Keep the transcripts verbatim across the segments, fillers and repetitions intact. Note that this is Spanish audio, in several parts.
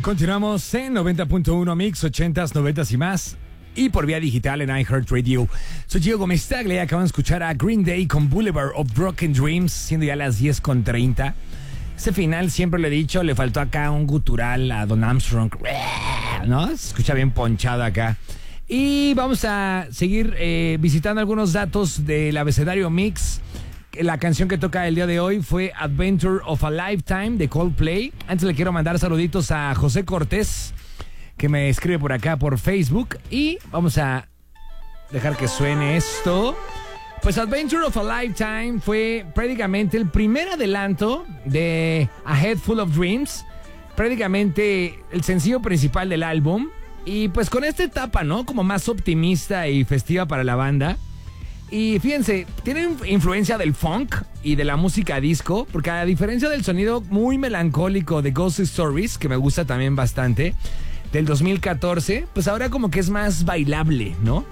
Continuamos en noventa punto uno Mix, ochentas, noventas y más. Y por vía digital en iHeartRadio. Soy Gio Gómez Tagle. Acaban de escuchar a Green Day con Boulevard of Broken Dreams, siendo ya las diez con treinta. Ese final, siempre lo he dicho, le faltó acá un gutural a Don Armstrong, ¿no? Se escucha bien ponchado acá. Y vamos a seguir eh, visitando algunos datos del abecedario Mix. La canción que toca el día de hoy fue Adventure of a Lifetime de Coldplay. Antes le quiero mandar saluditos a José Cortés, que me escribe por acá por Facebook. Y vamos a dejar que suene esto. Pues Adventure of a Lifetime fue prácticamente el primer adelanto de A Head Full of Dreams. Prácticamente el sencillo principal del álbum. Y pues con esta etapa, ¿no? Como más optimista y festiva para la banda. Y fíjense, tienen influencia del funk y de la música disco, porque a diferencia del sonido muy melancólico de Ghost Stories, que me gusta también bastante, del dos mil catorce, pues ahora como que es más bailable, ¿no?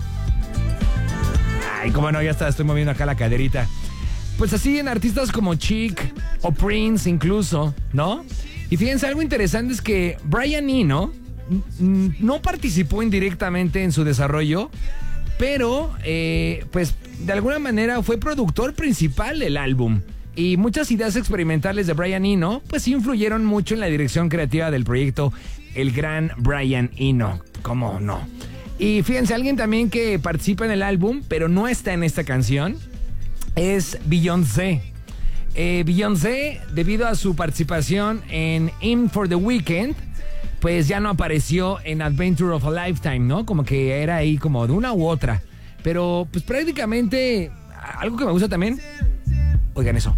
Ay, cómo no, ya está, estoy moviendo acá la caderita. Pues así en artistas como Chic o Prince incluso, ¿no? Y fíjense, algo interesante es que Brian Eno no participó indirectamente en su desarrollo, pero, eh, pues, de alguna manera fue productor principal del álbum. Y muchas ideas experimentales de Brian Eno, pues, influyeron mucho en la dirección creativa del proyecto El Gran Brian Eno. ¿Cómo no? Y fíjense, alguien también que participa en el álbum, pero no está en esta canción, es Beyoncé. Eh, Beyoncé, debido a su participación en In for the Weekend, pues ya no apareció en Adventure of a Lifetime, ¿no? Como que era ahí como de una u otra. Pero pues prácticamente, algo que me gusta también, oigan eso,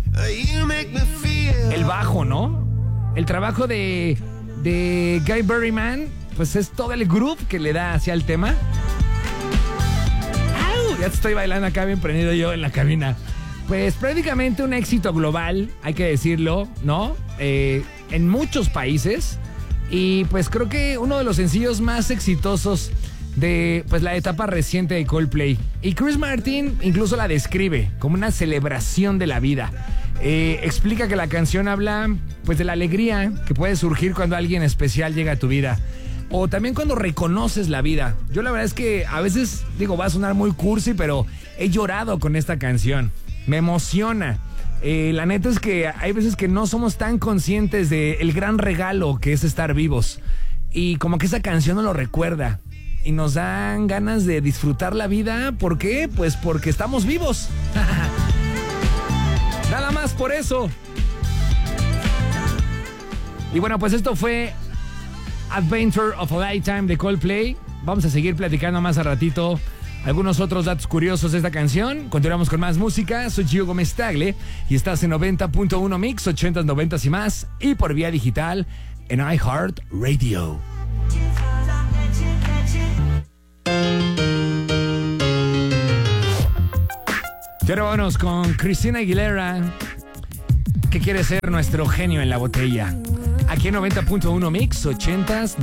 el bajo, ¿no? El trabajo de, de Guy Berryman, pues es todo el groove que le da hacia el tema. ¡Au! Ya estoy bailando acá bien prendido yo en la cabina. Pues prácticamente un éxito global, hay que decirlo, ¿no? Eh, en muchos países. Y pues creo que uno de los sencillos más exitosos de pues la etapa reciente de Coldplay. Y Chris Martin incluso la describe como una celebración de la vida. Eh, explica que la canción habla pues de la alegría que puede surgir cuando alguien especial llega a tu vida. O también cuando reconoces la vida. Yo la verdad es que a veces, digo, va a sonar muy cursi, pero he llorado con esta canción. Me emociona. Eh, la neta es que hay veces que no somos tan conscientes del gran regalo que es estar vivos. Y como que esa canción nos lo recuerda. Y nos dan ganas de disfrutar la vida. ¿Por qué? Pues porque estamos vivos. Nada más por eso. Y bueno, pues esto fue Adventure of a Lifetime de Coldplay. Vamos a seguir platicando más a ratito algunos otros datos curiosos de esta canción. Continuamos con más música. Soy Gio Gómez Tagle y estás en noventa punto uno Mix, ochentas, noventas y más. Y por vía digital en iHeartRadio. Y ahora vámonos con Christina Aguilera, que quiere ser nuestro genio en la botella. Aquí en noventa punto uno Mix, ochentas,